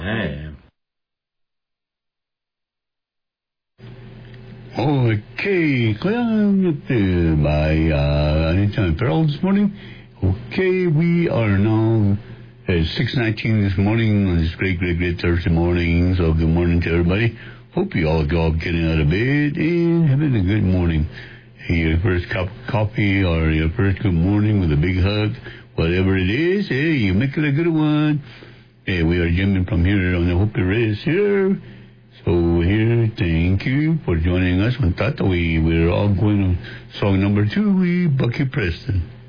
Okay, kaya by Anytime Apparel this morning. Okay, we are now at 6:19 this morning on this great Thursday morning. So good morning to everybody. Hope you all go getting out of bed and having a good morning. Your first cup of coffee or your first good morning with a big hug, whatever it is, hey, you make it a good one. Hey, we are Jim from here on the Hope You're Ready here. So here, thank you for joining us on Tata. We're all going to song number 2, Bucky Preston.